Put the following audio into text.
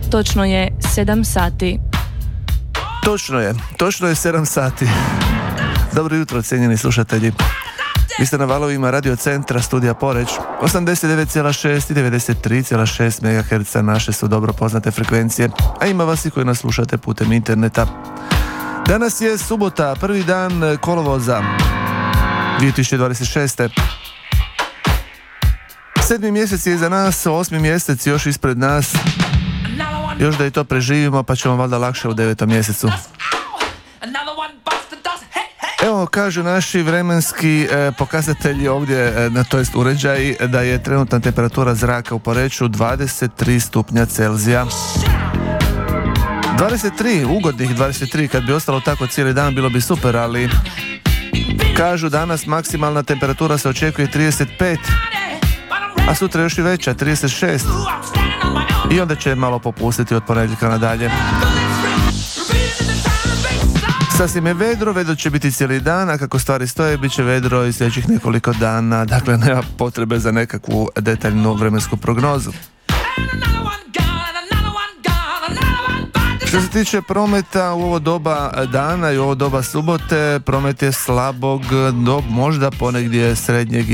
Točno je 7 sati. Točno je 7 sati. Dobro jutro, cijenjeni slušatelji. Vi ste na valovima Radio Centra Studija Poreč. 89,6 i 93,6 MHz naše su dobro poznate frekvencije, a ima vas i koji nas slušate putem interneta. Danas je subota, prvi dan kolovoza 2026. 7. mjesec je iza nas, 8. mjesec još ispred nas. Još da i to preživimo, pa ćemo valjda lakše u 9. mjesecu. Evo, kažu naši vremenski pokazatelji ovdje, to jest uređaji, da je trenutna temperatura zraka u Poreču 23 stupnja Celzija. 23, ugodnih 23, kad bi ostalo tako cijeli dan bilo bi super, ali kažu danas maksimalna temperatura se očekuje 35, a sutra još i veća, 36. I onda će malo popustiti od ponedjeljka nadalje. Sasvim je vedro će biti cijeli dan, a kako stvari stoje, bit će vedro i sljedećih nekoliko dana, dakle nema potrebe za nekakvu detaljnu vremensku prognozu. Što se tiče prometa u ovo doba dana i u ovo doba subote, promet je slabog do možda ponegdje srednjeg